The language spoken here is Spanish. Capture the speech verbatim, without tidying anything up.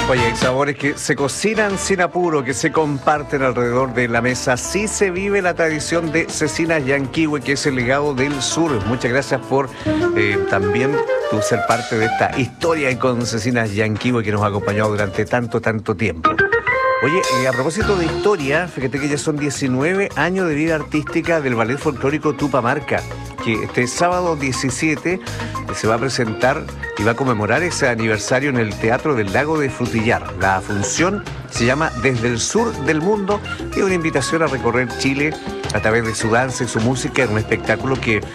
Oye, hay sabores que se cocinan sin apuro, que se comparten alrededor de la mesa. Así se vive la tradición de Cecinas Yanquihue, que es el legado del sur. Muchas gracias por eh, también tú ser parte de esta historia con Cecinas Yanquihue que nos ha acompañado durante tanto, tanto tiempo. Oye, eh, a propósito de historia, fíjate que ya son diecinueve años de vida artística del Ballet Folclórico Tupamarca, que este sábado diecisiete se va a presentar y va a conmemorar ese aniversario en el Teatro del Lago de Frutillar. La función se llama Desde el Sur del Mundo y es una invitación a recorrer Chile a través de su danza y su música en un espectáculo que